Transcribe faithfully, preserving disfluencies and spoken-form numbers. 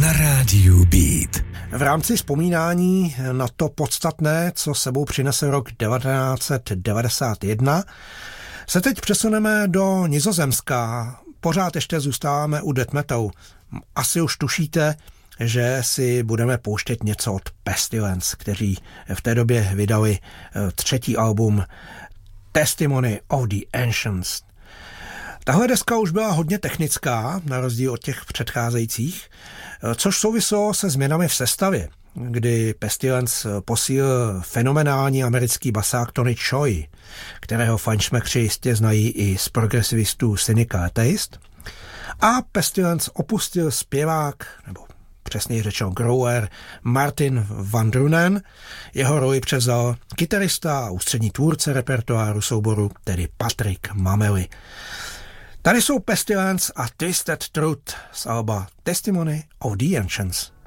na rádiu Beat. V rámci vzpomínání na to podstatné, co sebou přinese rok devatenáct set devadesát jedna, se teď přesuneme do Nizozemska. Pořád ještě zůstáváme u death metalu. Asi už tušíte, že si budeme pouštět něco od Pestilence, kteří v té době vydali třetí album Testimony of the Ancients. Tahle deska už byla hodně technická, na rozdíl od těch předcházejících, což souviselo se změnami v sestavě, kdy Pestilence posílil fenomenální americký basák Tony Choi, kterého fanšmekři jistě znají i z progresivistů Cynical Taste, a Pestilence opustil zpěvák, nebo přesněji řečeno grower, Martin Van Drunen. Jeho roli převzal kytarista a ústřední tvůrce repertoáru souboru, tedy Patrick Mameli. Tady jsou Pestilence a Twisted Truth z alba Testimony of the Ancients.